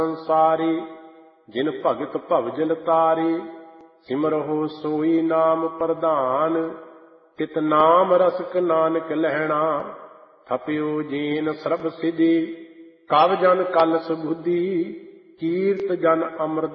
ਸੰਸਾਰੀ। ਜਿਨ ਭਗਤ ਭਵਜਲ ਤਾਰੀ, ਸਿਮਰਹੁ ਸੋਈ ਨਾਮ ਪ੍ਰਧਾਨ। ਤਿਤ ਨਾਮ ਰਸਕ ਨਾਨਕ ਲਹਿਣਾ, ਥਪਿਓ ਜੀਨ ਸਰਬ ਸਿਧੀ। ਕਵ ਜਨ ਕਲ ਸੁਬੁੱਧੀ, ਕੀਰਤ ਜਨ ਅਮਰ